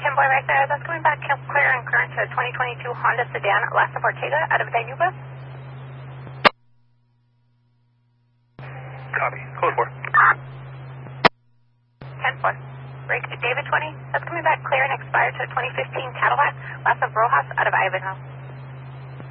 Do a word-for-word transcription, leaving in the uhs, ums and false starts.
ten boy right there. That's coming back clear and current to twenty twenty-two Honda sedan, Last of Ortega, out of Dayuba. Copy. Code four. ten four. Break to David twenty. That's coming back clear and expired to twenty fifteen Cadillac, Last of Rojas, out of Ivanhoe.